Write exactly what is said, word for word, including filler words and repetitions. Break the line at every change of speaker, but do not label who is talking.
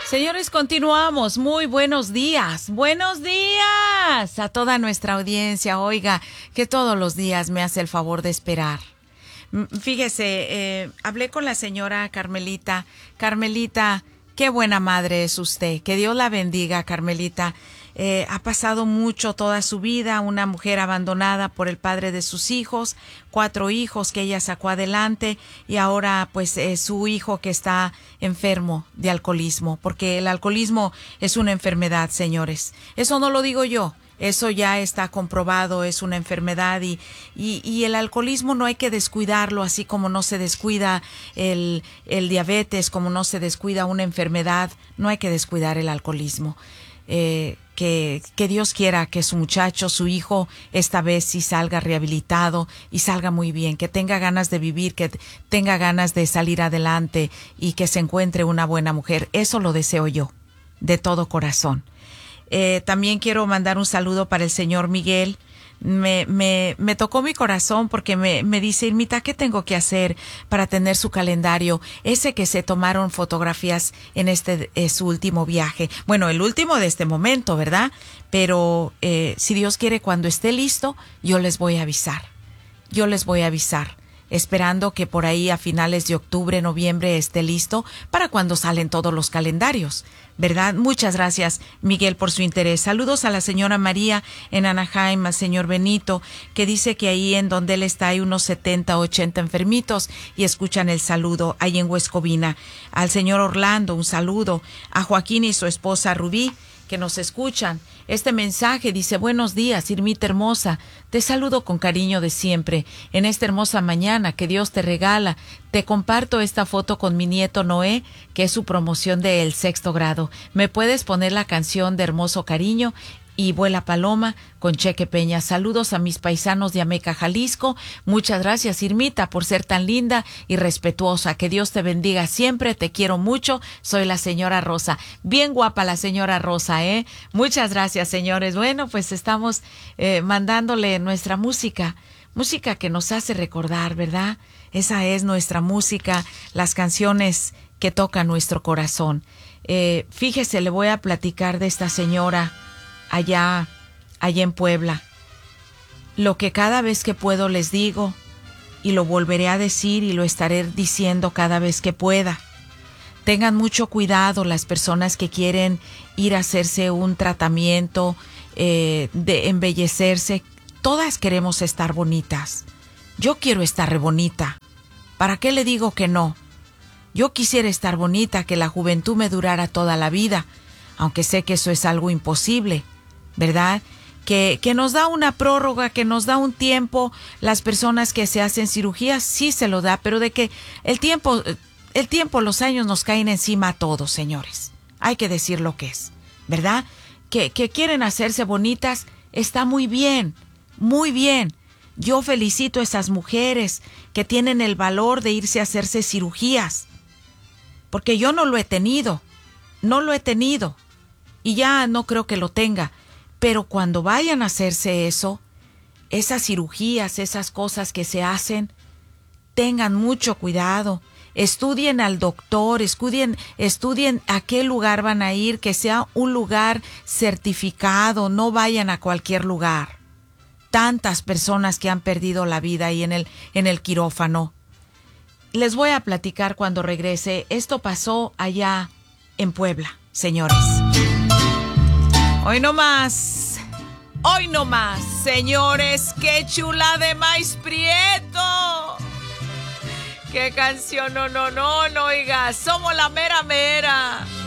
Señores, continuamos. Muy buenos días. Buenos días a toda nuestra audiencia. Oiga, que todos los días me hace el favor de esperar. Fíjese, eh, hablé con la señora Carmelita. Carmelita, qué buena madre es usted. Que Dios la bendiga, Carmelita. Eh, ha pasado mucho toda su vida, una mujer abandonada por el padre de sus hijos, cuatro hijos que ella sacó adelante y ahora pues eh, su hijo que está enfermo de alcoholismo, porque el alcoholismo es una enfermedad, señores. Eso no lo digo yo. Eso ya está comprobado, es una enfermedad y, y, y el alcoholismo no hay que descuidarlo, así como no se descuida el, el diabetes, como no se descuida una enfermedad, no hay que descuidar el alcoholismo. Eh, que, que Dios quiera que su muchacho, su hijo, esta vez sí salga rehabilitado y salga muy bien, que tenga ganas de vivir, que tenga ganas de salir adelante y que se encuentre una buena mujer. Eso lo deseo yo, de todo corazón. Eh, también quiero mandar un saludo para el señor Miguel. Me, me, me tocó mi corazón porque me, me dice, Irmita, ¿qué tengo que hacer para tener su calendario? Ese que se tomaron fotografías en este, eh, su último viaje. Bueno, el último de este momento, ¿verdad? Pero, eh, si Dios quiere, cuando esté listo, yo les voy a avisar. Yo les voy a avisar. Esperando que por ahí a finales de octubre, noviembre esté listo para cuando salen todos los calendarios, ¿verdad? Muchas gracias, Miguel, por su interés. Saludos a la señora María en Anaheim, al señor Benito, que dice que ahí en donde él está hay unos setenta, ochenta enfermitos y escuchan el saludo ahí en Huescovina. Al señor Orlando, un saludo. A Joaquín y su esposa Rubí, que nos escuchan. Este mensaje dice, buenos días, Irmita hermosa, te saludo con cariño de siempre. En esta hermosa mañana que Dios te regala, te comparto esta foto con mi nieto Noé, que es su promoción del sexto grado. ¿Me puedes poner la canción de Hermoso Cariño? Y Vuela Paloma con Cheque Peña. Saludos a mis paisanos de Ameca, Jalisco. Muchas gracias, Irmita, por ser tan linda y respetuosa. Que Dios te bendiga siempre. Te quiero mucho. Soy la señora Rosa. Bien guapa la señora Rosa, ¿eh? Muchas gracias, señores. Bueno, pues estamos eh, mandándole nuestra música. Música que nos hace recordar, ¿verdad? Esa es nuestra música, las canciones que tocan nuestro corazón. Eh, fíjese, le voy a platicar de esta señora allá, allá en Puebla. Lo que cada vez que puedo les digo, y lo volveré a decir y lo estaré diciendo cada vez que pueda. Tengan mucho cuidado las personas que quieren ir a hacerse un tratamiento eh, de embellecerse. Todas queremos estar bonitas. Yo quiero estar re bonita. ¿Para qué le digo que no? Yo quisiera estar bonita, que la juventud me durara toda la vida, aunque sé que eso es algo imposible, ¿verdad? Que, que nos da una prórroga, que nos da un tiempo. Las personas que se hacen cirugías sí se lo da, pero de que el tiempo, el tiempo, los años nos caen encima a todos, señores. Hay que decir lo que es, ¿verdad? Que, que quieren hacerse bonitas, está muy bien, muy bien. Yo felicito a esas mujeres que tienen el valor de irse a hacerse cirugías, porque yo no lo he tenido, no lo he tenido y ya no creo que lo tenga. Pero cuando vayan a hacerse eso, esas cirugías, esas cosas que se hacen, tengan mucho cuidado. Estudien al doctor, estudien, estudien a qué lugar van a ir, que sea un lugar certificado, no vayan a cualquier lugar. Tantas personas que han perdido la vida ahí en el, en el quirófano. Les voy a platicar cuando regrese. Esto pasó allá en Puebla, señores. Hoy no más, hoy no más, señores, qué chula de maíz prieto. Qué canción, no, no, no, no, oiga, somos la mera mera.